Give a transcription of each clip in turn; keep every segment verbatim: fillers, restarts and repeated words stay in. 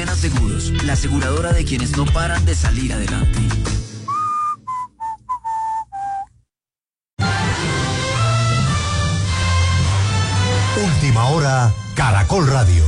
Colombiana Seguros, la aseguradora de quienes no paran de salir adelante. Última hora, Caracol Radio.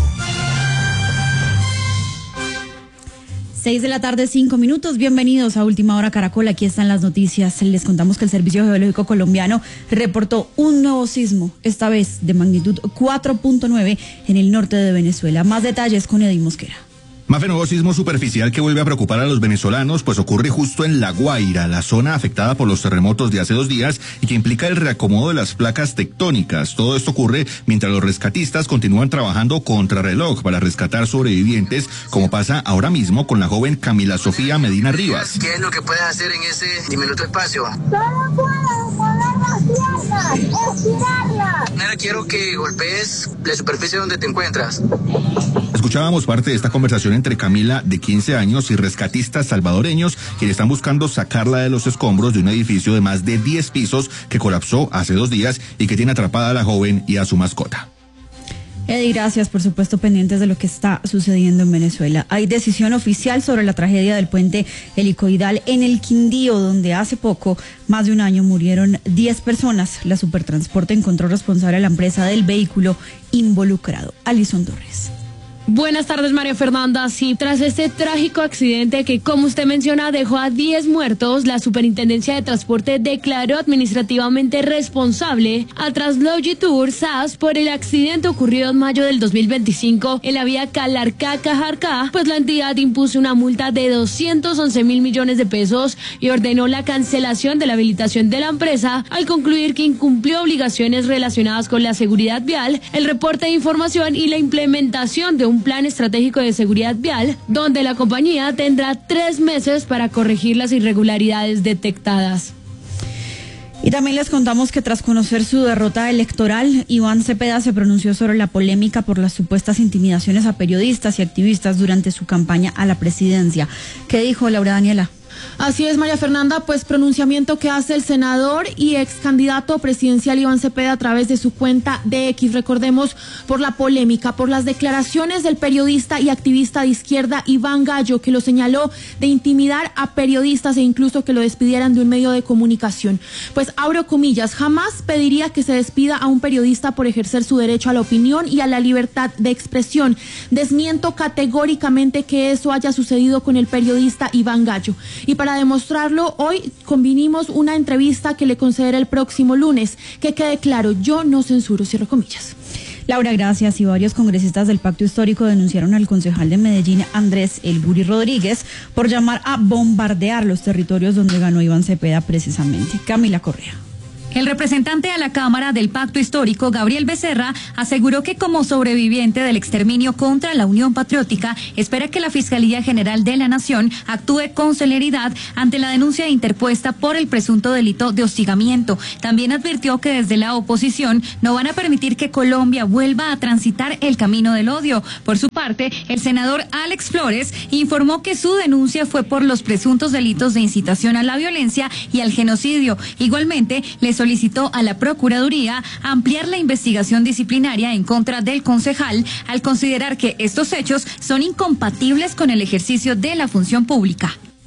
Seis de la tarde, cinco minutos. Bienvenidos a Última Hora Caracol. Aquí están las noticias. Les contamos que el Servicio Geológico Colombiano reportó un nuevo sismo, esta vez de magnitud cuatro punto nueve en el norte de Venezuela. Más detalles con Eddy Mosquera. Mafe, nuevo sismo superficial que vuelve a preocupar a los venezolanos, pues ocurre justo en La Guaira, la zona afectada por los terremotos de hace dos días y que implica el reacomodo de las placas tectónicas. Todo esto ocurre mientras los rescatistas continúan trabajando contrarreloj para rescatar sobrevivientes, como pasa ahora mismo con la joven Camila Sofía Medina Rivas. ¿Qué es lo que puedes hacer en ese diminuto espacio? Solo puedo mover las piernas, estirarlas. Ahora quiero que golpees la superficie donde te encuentras. Escuchábamos parte de esta conversación entre Camila, de quince años, y rescatistas salvadoreños, quienes están buscando sacarla de los escombros de un edificio de más de diez pisos que colapsó hace dos días y que tiene atrapada a la joven y a su mascota. Eddie, gracias, por supuesto, pendientes de lo que está sucediendo en Venezuela. Hay decisión oficial sobre la tragedia del puente helicoidal en el Quindío, donde hace poco, más de un año, murieron diez personas. La Supertransporte encontró responsable a la empresa del vehículo involucrado. Alison Torres. Buenas tardes, María Fernanda. Sí, tras este trágico accidente que, como usted menciona, dejó a diez muertos, la Superintendencia de Transporte declaró administrativamente responsable a Translogitur S A S por el accidente ocurrido en mayo del dos mil veinticinco en la vía Calarcá-Cajarcá, pues la entidad impuso una multa de doscientos once mil millones de pesos y ordenó la cancelación de la habilitación de la empresa al concluir que incumplió obligaciones relacionadas con la seguridad vial, el reporte de información y la implementación de un un plan estratégico de seguridad vial, donde la compañía tendrá tres meses para corregir las irregularidades detectadas. Y también les contamos que tras conocer su derrota electoral, Iván Cepeda se pronunció sobre la polémica por las supuestas intimidaciones a periodistas y activistas durante su campaña a la presidencia. ¿Qué dijo Laura Daniela? Así es, María Fernanda, pues pronunciamiento que hace el senador y ex candidato presidencial Iván Cepeda a través de su cuenta de X. Recordemos, por la polémica, por las declaraciones del periodista y activista de izquierda Iván Gallo, que lo señaló de intimidar a periodistas e incluso que lo despidieran de un medio de comunicación. Pues abro comillas, jamás pediría que se despida a un periodista por ejercer su derecho a la opinión y a la libertad de expresión. Desmiento categóricamente que eso haya sucedido con el periodista Iván Gallo. Y para demostrarlo, hoy convinimos una entrevista que le concederé el próximo lunes. Que quede claro, yo no censuro, cierro comillas. Laura, gracias. Y varios congresistas del Pacto Histórico denunciaron al concejal de Medellín, Andrés El Guri Rodríguez, por llamar a bombardear los territorios donde ganó Iván Cepeda precisamente. Camila Correa. El representante a la Cámara del Pacto Histórico, Gabriel Becerra, aseguró que como sobreviviente del exterminio contra la Unión Patriótica, espera que la Fiscalía General de la Nación actúe con celeridad ante la denuncia interpuesta por el presunto delito de hostigamiento. También advirtió que desde la oposición no van a permitir que Colombia vuelva a transitar el camino del odio. Por su parte, el senador Alex Flores informó que su denuncia fue por los presuntos delitos de incitación a la violencia y al genocidio. Igualmente, les solicitó a la Procuraduría ampliar la investigación disciplinaria en contra del concejal al considerar que estos hechos son incompatibles con el ejercicio de la función pública.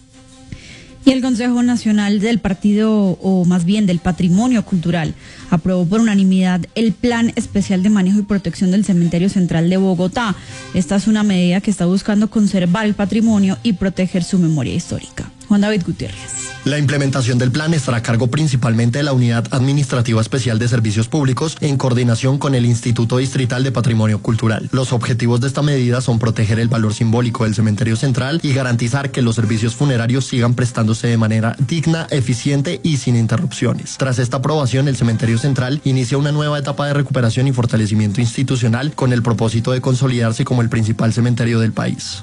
Y el Consejo Nacional del Partido, o más bien del Patrimonio Cultural, aprobó por unanimidad el Plan Especial de Manejo y Protección del Cementerio Central de Bogotá. Esta es una medida que está buscando conservar el patrimonio y proteger su memoria histórica. Juan David Gutiérrez. La implementación del plan estará a cargo principalmente de la Unidad Administrativa Especial de Servicios Públicos en coordinación con el Instituto Distrital de Patrimonio Cultural. Los objetivos de esta medida son proteger el valor simbólico del cementerio central y garantizar que los servicios funerarios sigan prestándose de manera digna, eficiente y sin interrupciones. Tras esta aprobación, el cementerio central inicia una nueva etapa de recuperación y fortalecimiento institucional con el propósito de consolidarse como el principal cementerio del país.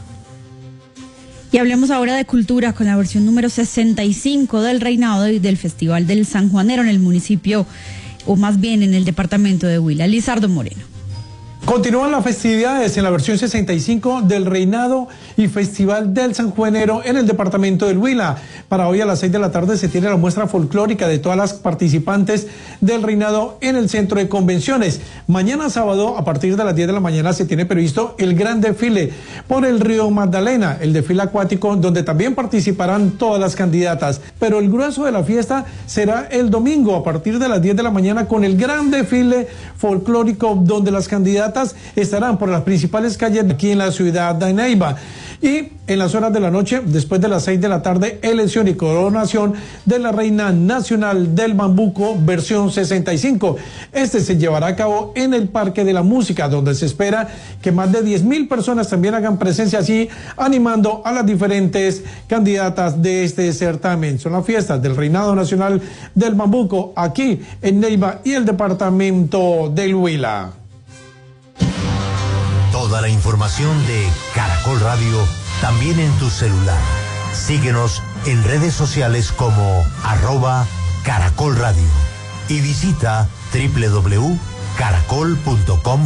Y hablemos ahora de cultura con la versión número sesenta y cinco del Reinado y del Festival del Sanjuanero en el municipio, o más bien en el departamento de Huila. Lizardo Moreno. Continúan las festividades en la versión sesenta y cinco del Reinado y Festival del Sanjuanero en el departamento del Huila. Para hoy a las seis de la tarde se tiene la muestra folclórica de todas las participantes del Reinado en el centro de convenciones. Mañana sábado a partir de las diez de la mañana se tiene previsto el gran desfile por el río Magdalena, el desfile acuático donde también participarán todas las candidatas. Pero el grueso de la fiesta será el domingo a partir de las diez de la mañana con el gran desfile folclórico donde las candidatas estarán por las principales calles de aquí en la ciudad de Neiva. Y en las horas de la noche, después de las seis de la tarde, elección y coronación de la Reina Nacional del Bambuco, versión sesenta y cinco. Este se llevará a cabo en el Parque de la Música, donde se espera que más de diez mil personas también hagan presencia allí, animando a las diferentes candidatas de este certamen. Son las fiestas del Reinado Nacional del Bambuco, aquí en Neiva y el departamento del Huila. Toda la información de Caracol Radio también en tu celular. Síguenos en redes sociales como arroba Caracol Radio y visita doble u doble u doble u punto caracol punto com.